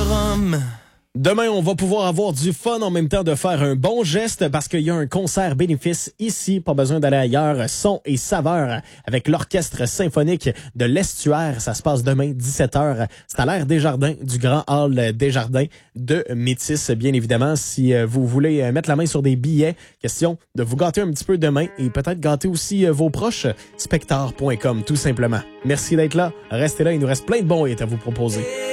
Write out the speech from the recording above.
rhum. Demain, on va pouvoir avoir du fun en même temps de faire un bon geste parce qu'il y a un concert bénéfice ici. Pas besoin d'aller ailleurs. Son et saveur avec l'Orchestre symphonique de l'Estuaire. Ça se passe demain, 17h. C'est à l'Aire Desjardins, du Grand Hall Desjardins de Métis, bien évidemment. Si vous voulez mettre la main sur des billets, question de vous gâter un petit peu demain et peut-être gâter aussi vos proches. Spectar.com, tout simplement. Merci d'être là. Restez là, il nous reste plein de bons hits à vous proposer.